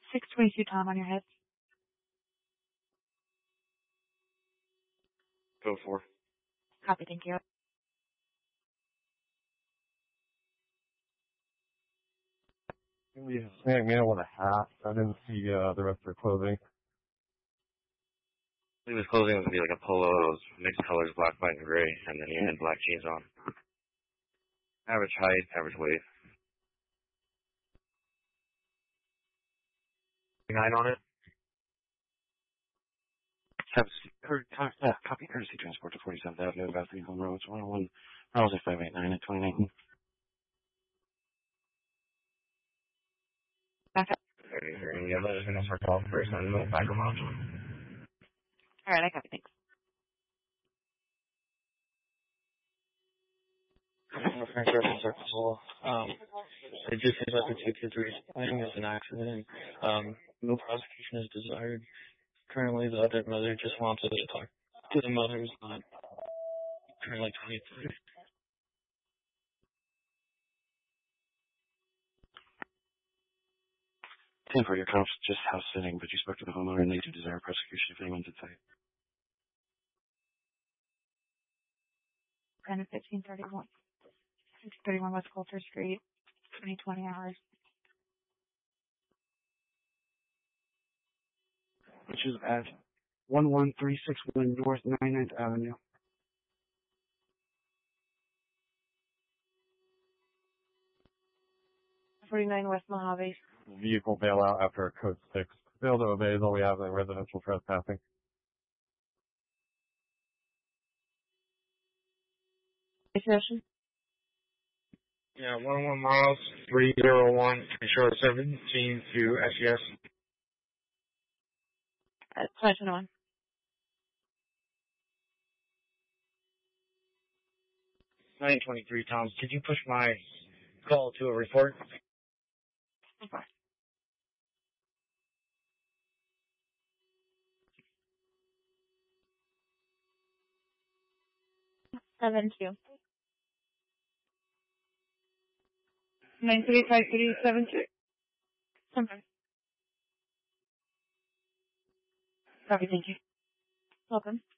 622 Tom on your head. Go for. Copy, thank you. Yeah, Snake male with a hat. I didn't see the rest of her clothing. I think his clothing was going to be like a polo, those mixed colors, black, white, and gray, and then he had black jeans on. Average height, average weight. 9 on it. Copy courtesy transport to 47th Avenue, Bethany Home Road, 101, miles 589 at 2019. Back up. Any others in this call first on the background option. Alright, I copy, thanks. It just seems like the two kids were fighting as an accident. No prosecution is desired. Currently, the other mother just wants us to talk to the mother who's not currently 23. 10 for your cops, just house sitting, but you spoke to the homeowner and they do desire prosecution if anyone did say. Brandon 1531. 631 West Coulter Street, 2020 hours. Which is at 11361 North 99th Avenue. '49 West Mojave. Vehicle bailout after a code 6. Fail to obey is all we have in residential trespassing. Session. Yeah, 11 miles, 301, control 17 to SES. 2021. 923 Tom, could you push my call to a report? Okay. 72. 935-372. Okay. Copy, thank you. Welcome.